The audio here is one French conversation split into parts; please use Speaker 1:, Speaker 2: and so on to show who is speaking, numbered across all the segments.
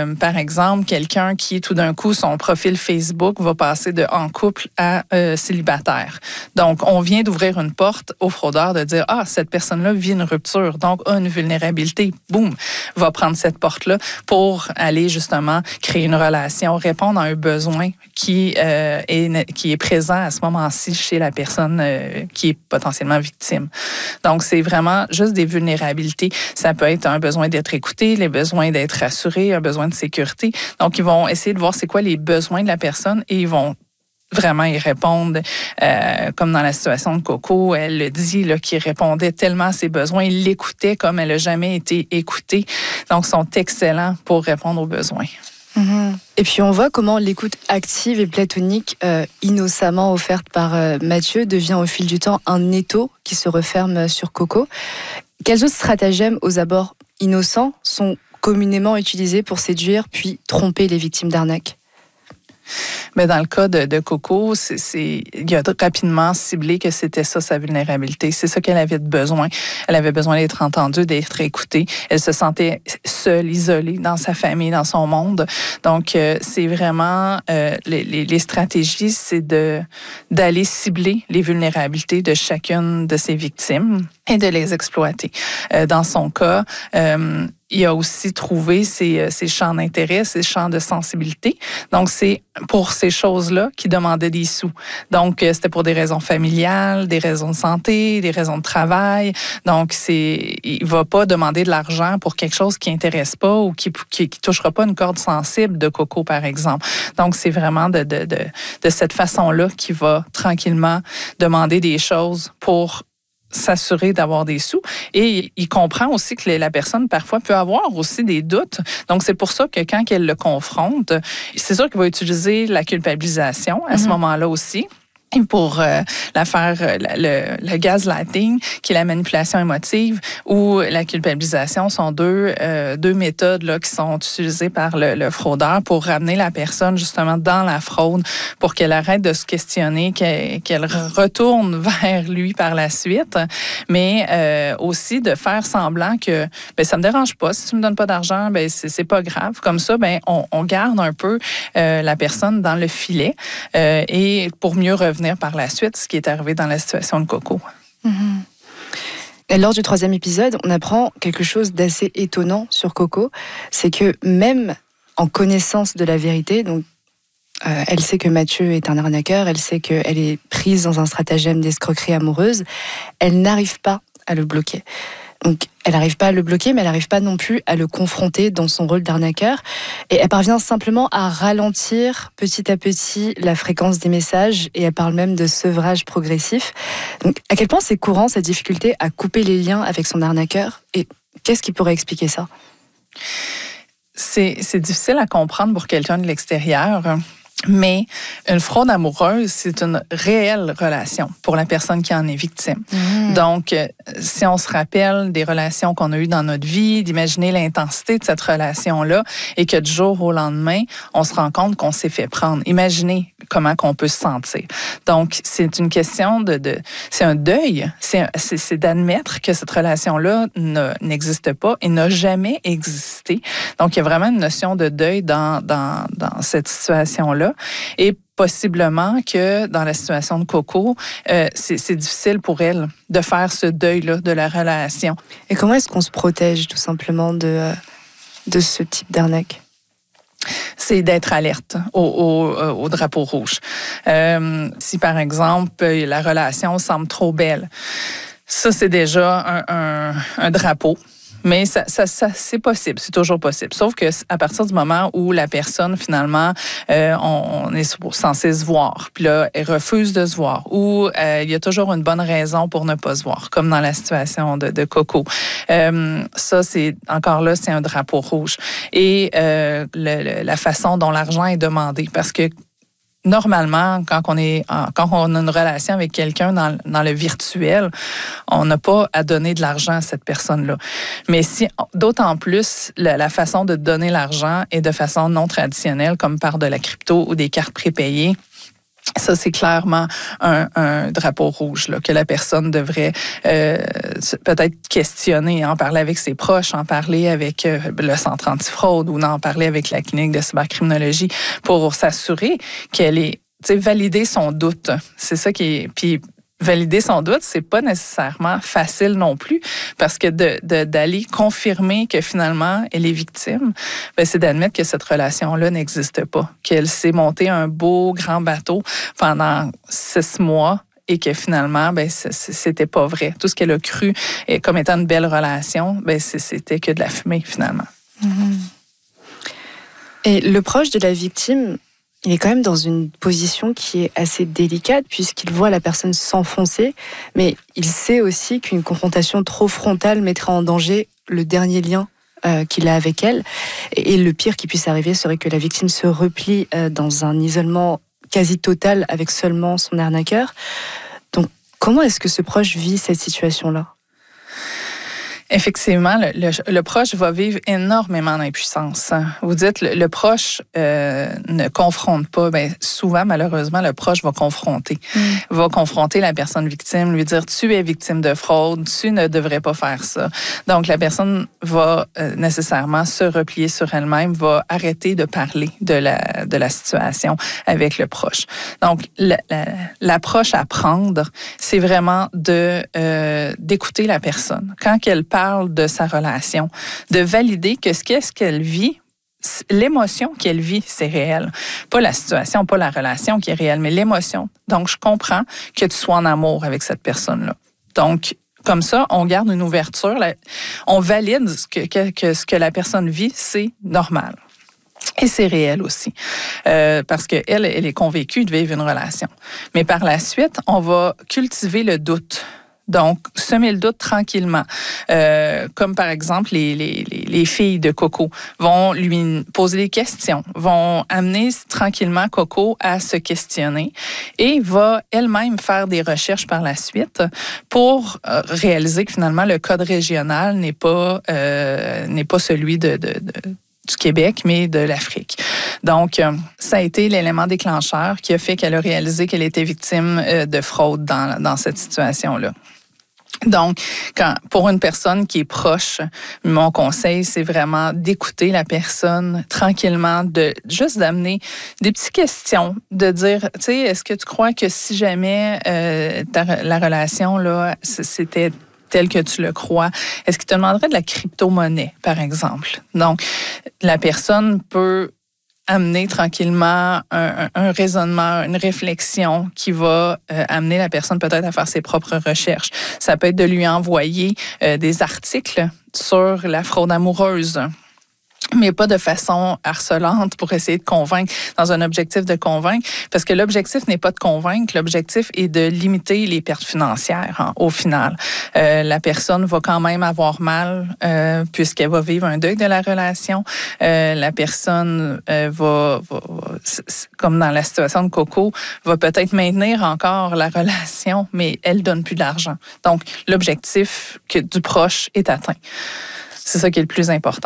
Speaker 1: par exemple, quelqu'un qui, tout d'un coup, son profil Facebook va passer de en couple à célibataire. Donc, on vient d'ouvrir une porte au fraudeur de dire, cette personne-là vit une rupture, donc a une vulnérabilité. Boum, va prendre cette porte-là pour aller justement créer une relation, répondre à un besoin qui est présent à ce moment-ci chez la personne qui est potentiellement victime. Donc, c'est vraiment juste des vulnérabilités. Ça peut être un besoin d'être écouté, les besoins d'être rassuré, un besoin de sécurité. Donc, ils vont essayer de voir c'est quoi les besoins de la personne et ils vont vraiment y répondre, comme dans la situation de Coco, elle le dit, là, qu'il répondait tellement à ses besoins, il l'écoutait comme elle n'a jamais été écoutée. Donc, ils sont excellents pour répondre aux besoins.
Speaker 2: Mm-hmm. Et puis on voit comment l'écoute active et platonique, innocemment offerte par Mathieu, devient au fil du temps un étau qui se referme sur Coco. Quels autres stratagèmes aux abords innocents sont communément utilisés pour séduire puis tromper les victimes d'arnaque?
Speaker 1: Mais dans le cas de Coco, il a rapidement ciblé que c'était ça, sa vulnérabilité. C'est ça qu'elle avait besoin. Elle avait besoin d'être entendue, d'être écoutée. Elle se sentait seule, isolée dans sa famille, dans son monde. Donc, c'est vraiment les stratégies, c'est d'aller cibler les vulnérabilités de chacune de ses victimes et de les exploiter. Dans son cas, il a aussi trouvé ses champs d'intérêt, ses champs de sensibilité. Donc, c'est pour ces choses-là qu'il demandait des sous. Donc, c'était pour des raisons familiales, des raisons de santé, des raisons de travail. Donc, il va pas demander de l'argent pour quelque chose qui intéresse pas ou qui touchera pas une corde sensible de Coco, par exemple. Donc, c'est vraiment de cette façon-là qu'il va tranquillement demander des choses pour s'assurer d'avoir des sous. Et il comprend aussi que la personne, parfois, peut avoir aussi des doutes. Donc, c'est pour ça que quand elle le confronte, c'est sûr qu'il va utiliser la culpabilisation à ce moment-là aussi. Et pour le gaslighting, qui est la manipulation émotive, ou la culpabilisation, sont deux méthodes là, qui sont utilisées par le fraudeur pour ramener la personne justement dans la fraude, pour qu'elle arrête de se questionner, qu'elle retourne vers lui par la suite, mais aussi de faire semblant que ça me dérange pas, si tu me donnes pas d'argent, c'est pas grave. Comme ça, on garde un peu la personne dans le filet et pour mieux revenir par la suite, ce qui est arrivé dans la situation de Coco.
Speaker 2: Mm-hmm. Et lors du 3e épisode, on apprend quelque chose d'assez étonnant sur Coco, c'est que même en connaissance de la vérité, donc elle sait que Mathieu est un arnaqueur, elle sait qu'elle est prise dans un stratagème d'escroquerie amoureuse, elle n'arrive pas à le bloquer. Donc, elle n'arrive pas à le bloquer, mais elle n'arrive pas non plus à le confronter dans son rôle d'arnaqueur. Et elle parvient simplement à ralentir petit à petit la fréquence des messages, et elle parle même de sevrage progressif. Donc, à quel point c'est courant, cette difficulté à couper les liens avec son arnaqueur? Et qu'est-ce qui pourrait expliquer ça?
Speaker 1: C'est difficile à comprendre pour quelqu'un de l'extérieur. Mais une fraude amoureuse, c'est une réelle relation pour la personne qui en est victime. Mmh. Donc, si on se rappelle des relations qu'on a eues dans notre vie, d'imaginer l'intensité de cette relation-là et que du jour au lendemain, on se rend compte qu'on s'est fait prendre. Imaginez comment qu'on peut se sentir. Donc, c'est une question c'est un deuil. C'est d'admettre que cette relation-là n'existe pas et n'a jamais existé. Donc, il y a vraiment une notion de deuil dans cette situation-là. Et possiblement que dans la situation de Coco, c'est difficile pour elle de faire ce deuil-là de la relation.
Speaker 2: Et comment est-ce qu'on se protège tout simplement de ce type d'arnaque?
Speaker 1: C'est d'être alerte au drapeau rouge. Si, par exemple, la relation semble trop belle, ça, c'est déjà un drapeau. Mais ça c'est possible, c'est toujours possible. Sauf que à partir du moment où la personne, finalement, on est censé se voir, puis là, elle refuse de se voir, ou il y a toujours une bonne raison pour ne pas se voir, comme dans la situation de Coco. Ça, c'est encore là, c'est un drapeau rouge. Et la façon dont l'argent est demandé, parce que normalement, quand on a une relation avec quelqu'un dans le virtuel, on n'a pas à donner de l'argent à cette personne-là. Mais si, d'autant plus, la façon de donner l'argent est de façon non traditionnelle, comme par de la crypto ou des cartes prépayées, Ça, c'est clairement un drapeau rouge là, que la personne devrait peut-être questionner, en parler avec ses proches, en parler avec le centre antifraude ou en parler avec la clinique de cybercriminologie pour s'assurer qu'elle est, valider son doute. C'est ça qui est... Puis, valider son doute, c'est pas nécessairement facile non plus, parce que d'aller confirmer que finalement elle est victime, ben c'est d'admettre que cette relation-là n'existe pas, qu'elle s'est montée un beau grand bateau pendant 6 mois et que finalement, ben c'était pas vrai. Tout ce qu'elle a cru comme étant une belle relation, ben c'était que de la fumée finalement.
Speaker 2: Mm-hmm. Et le proche de la victime, il est quand même dans une position qui est assez délicate puisqu'il voit la personne s'enfoncer, mais il sait aussi qu'une confrontation trop frontale mettrait en danger le dernier lien qu'il a avec elle. Et le pire qui puisse arriver serait que la victime se replie dans un isolement quasi total avec seulement son arnaqueur. Donc, comment est-ce que ce proche vit cette situation-là?
Speaker 1: Effectivement, le proche va vivre énormément d'impuissance. Vous dites, le proche ne confronte pas. Bien, souvent, malheureusement, le proche va confronter. Va confronter la personne victime, lui dire, tu es victime de fraude, tu ne devrais pas faire ça. Donc, la personne va nécessairement se replier sur elle-même, va arrêter de parler de la situation avec le proche. Donc, l'approche à prendre, c'est vraiment d'écouter la personne. Quand elle parle de sa relation, de valider que qu'est-ce qu'elle vit, l'émotion qu'elle vit, c'est réel. Pas la situation, pas la relation qui est réelle, mais l'émotion. Donc, je comprends que tu sois en amour avec cette personne-là. Donc, comme ça, on garde une ouverture, on valide ce que la personne vit, c'est normal. Et c'est réel aussi, parce qu'elle est convaincue de vivre une relation. Mais par la suite, on va cultiver le doute. Donc, semer le doute tranquillement. Comme par exemple, les filles de Coco vont lui poser des questions, vont amener tranquillement Coco à se questionner et va elle-même faire des recherches par la suite pour réaliser que finalement, le code régional n'est pas celui du Québec, mais de l'Afrique. Donc, ça a été l'élément déclencheur qui a fait qu'elle a réalisé qu'elle était victime de fraude dans cette situation-là. Donc, pour une personne qui est proche, mon conseil, c'est vraiment d'écouter la personne tranquillement, juste d'amener des petites questions, de dire, tu sais, est-ce que tu crois que si jamais la relation, là, c'était tel que tu le crois, est-ce qu'il te demanderait de la crypto-monnaie, par exemple? Donc, la personne peut amener tranquillement un raisonnement, une réflexion qui va amener la personne peut-être à faire ses propres recherches. Ça peut être de lui envoyer des articles sur la fraude amoureuse, mais pas de façon harcelante pour essayer de convaincre, dans un objectif de convaincre, parce que l'objectif n'est pas de convaincre, l'objectif est de limiter les pertes financières au final. La personne va quand même avoir mal puisqu'elle va vivre un deuil de la relation. La personne va, comme dans la situation de Coco, va peut-être maintenir encore la relation, mais elle donne plus d'argent. Donc, l'objectif du proche est atteint. C'est ça qui est le plus important.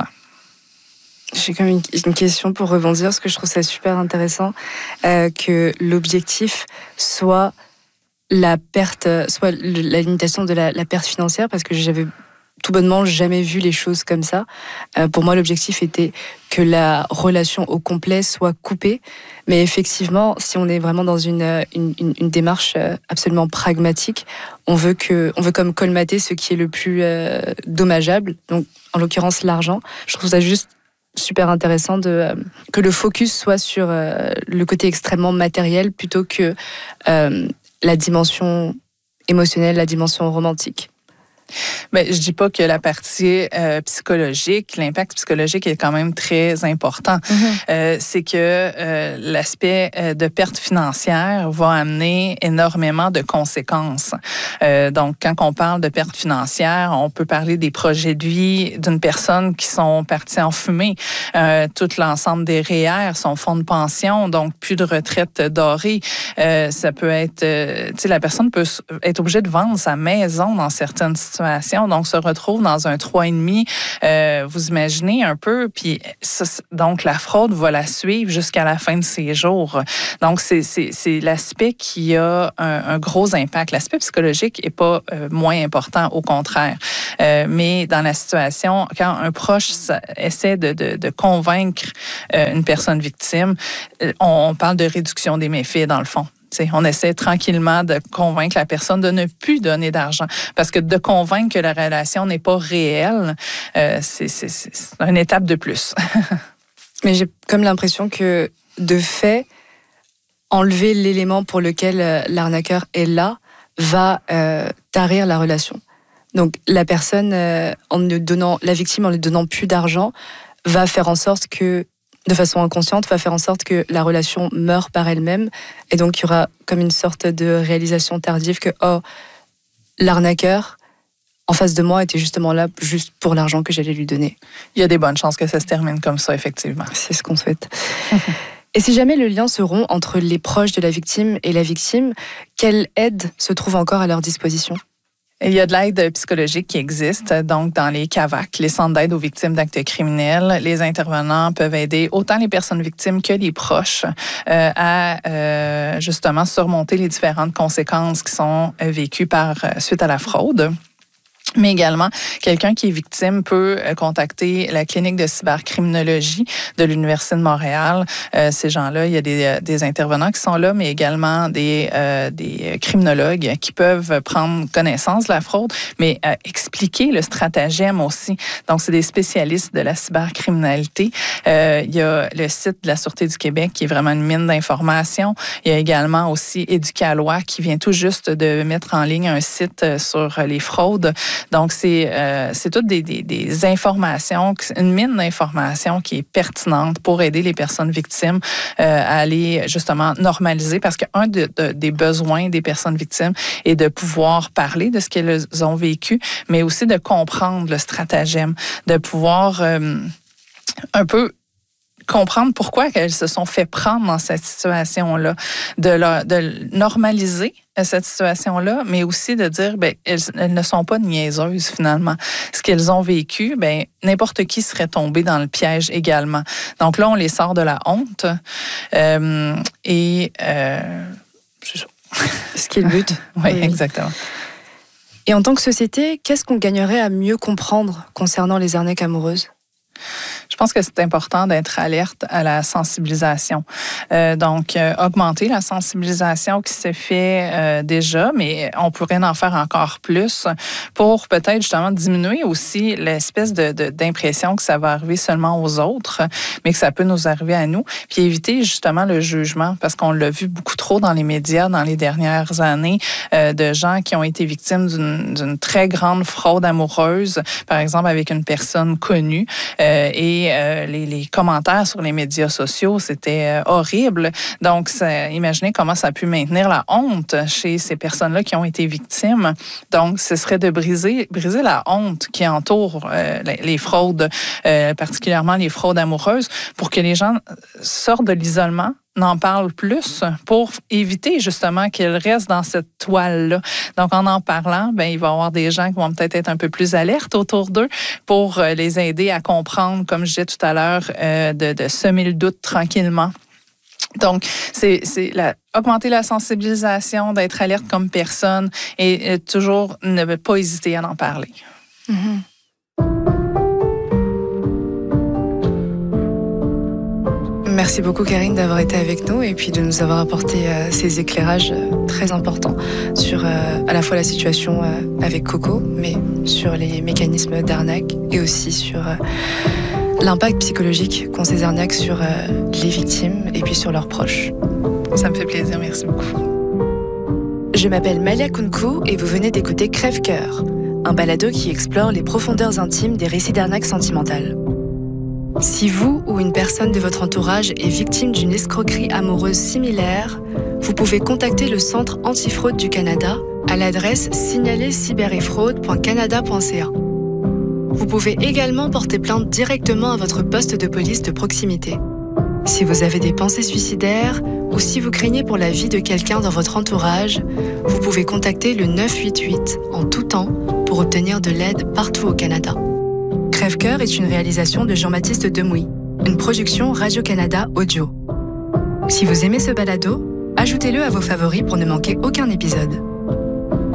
Speaker 2: J'ai quand même une question pour rebondir, parce que je trouve ça super intéressant que l'objectif soit la perte, soit la limitation de la perte financière, parce que j'avais tout bonnement jamais vu les choses comme ça. Pour moi, l'objectif était que la relation au complet soit coupée. Mais effectivement, si on est vraiment dans une démarche absolument pragmatique, on veut comme colmater ce qui est le plus dommageable, donc en l'occurrence l'argent. Je trouve ça juste super intéressant que le focus soit sur le côté extrêmement matériel plutôt que la dimension émotionnelle, la dimension romantique.
Speaker 1: Bien, je dis pas que la partie psychologique, l'impact psychologique est quand même très important. C'est que l'aspect de perte financière va amener énormément de conséquences. Donc, quand on parle de perte financière, on peut parler des projets de vie d'une personne qui sont partis en fumée. Tout l'ensemble des REER, son fonds de pension, donc plus de retraite dorée. Ça peut être, tu sais, la personne peut être obligée de vendre sa maison dans certaines situations. situation, donc se retrouve dans un 3,5. Vous imaginez un peu, puis donc la fraude va la suivre jusqu'à la fin de ses jours. Donc, c'est l'aspect qui a un gros impact. L'aspect psychologique n'est pas moins important, au contraire. Mais dans la situation, quand un proche essaie de convaincre une personne victime, on parle de réduction des méfaits, dans le fond. T'sais, on essaie tranquillement de convaincre la personne de ne plus donner d'argent. Parce que de convaincre que la relation n'est pas réelle, c'est une étape de plus.
Speaker 2: Mais j'ai comme l'impression que, de fait, enlever l'élément pour lequel l'arnaqueur est là va tarir la relation. Donc la personne, la victime, en ne donnant plus d'argent, va faire en sorte que, de façon inconsciente, va faire en sorte que la relation meure par elle-même. Et donc, il y aura comme une sorte de réalisation tardive que, l'arnaqueur, en face de moi, était justement là juste pour l'argent que j'allais lui donner.
Speaker 1: Il y a des bonnes chances que ça se termine comme ça, effectivement.
Speaker 2: C'est ce qu'on souhaite. Et si jamais le lien se rompt entre les proches de la victime et la victime, quelle aide se trouve encore à leur disposition?
Speaker 1: Il y a de l'aide psychologique qui existe, donc dans les CAVAC, les centres d'aide aux victimes d'actes criminels. Les intervenants peuvent aider autant les personnes victimes que les proches à justement surmonter les différentes conséquences qui sont vécues suite à la fraude. Mais également, quelqu'un qui est victime peut contacter la clinique de cybercriminologie de l'Université de Montréal. Ces gens-là, il y a des intervenants qui sont là, mais également des criminologues qui peuvent prendre connaissance de la fraude, mais expliquer le stratagème aussi. Donc, c'est des spécialistes de la cybercriminalité. Il y a le site de la Sûreté du Québec qui est vraiment une mine d'informations. Il y a également aussi Éducalois qui vient tout juste de mettre en ligne un site sur les fraudes. Donc, c'est toutes des informations, une mine d'informations qui est pertinente pour aider les personnes victimes à aller justement normaliser, parce qu'un des besoins des personnes victimes est de pouvoir parler de ce qu'elles ont vécu, mais aussi de comprendre le stratagème, de pouvoir un peu comprendre pourquoi elles se sont fait prendre dans cette situation-là, de normaliser cette situation-là, mais aussi de dire, elles ne sont pas niaiseuses finalement. Ce qu'elles ont vécu, n'importe qui serait tombé dans le piège également. Donc là, on les sort de la honte c'est ça.
Speaker 2: Ce qui est le but.
Speaker 1: Oui, exactement.
Speaker 2: Et en tant que société, qu'est-ce qu'on gagnerait à mieux comprendre concernant les arnaques amoureuses?
Speaker 1: Je pense que c'est important d'être alerte à la sensibilisation. Donc, augmenter la sensibilisation qui se fait déjà, mais on pourrait en faire encore plus pour peut-être justement diminuer aussi l'espèce d'impression que ça va arriver seulement aux autres, mais que ça peut nous arriver à nous, puis éviter justement le jugement, parce qu'on l'a vu beaucoup trop dans les médias dans les dernières années, de gens qui ont été victimes d'une très grande fraude amoureuse, par exemple avec une personne connue, et les commentaires sur les médias sociaux, c'était horrible. Donc, imaginez comment ça a pu maintenir la honte chez ces personnes-là qui ont été victimes. Donc, ce serait de briser la honte qui entoure les fraudes, particulièrement les fraudes amoureuses, pour que les gens sortent de l'isolement, n'en parlent plus pour éviter justement qu'ils restent dans cette toile-là. Donc, en parlant, il va y avoir des gens qui vont peut-être être un peu plus alertes autour d'eux pour les aider à comprendre, comme je disais tout à l'heure, de semer le doute tranquillement. Donc, c'est augmenter la sensibilisation, d'être alerte comme personne et toujours ne pas hésiter à en parler.
Speaker 2: Mm-hmm. Merci beaucoup Karine d'avoir été avec nous et puis de nous avoir apporté ces éclairages très importants sur à la fois la situation avec Coco, mais sur les mécanismes d'arnaque et aussi sur l'impact psychologique qu'ont ces arnaques sur les victimes et puis sur leurs proches.
Speaker 1: Ça me fait plaisir, merci beaucoup.
Speaker 2: Je m'appelle Malia Kounkou et vous venez d'écouter Crève-Cœur, un balado qui explore les profondeurs intimes des récits d'arnaque sentimentale. Si vous ou une personne de votre entourage est victime d'une escroquerie amoureuse similaire, vous pouvez contacter le Centre antifraude du Canada à l'adresse signalercyberetfraude.canada.ca. Vous pouvez également porter plainte directement à votre poste de police de proximité. Si vous avez des pensées suicidaires ou si vous craignez pour la vie de quelqu'un dans votre entourage, vous pouvez contacter le 988 en tout temps pour pour obtenir de l'aide partout au Canada. Crève-cœur est une réalisation de Jean-Baptiste Demouy, une production Radio-Canada Audio. Si vous aimez ce balado, ajoutez-le à vos favoris pour ne manquer aucun épisode.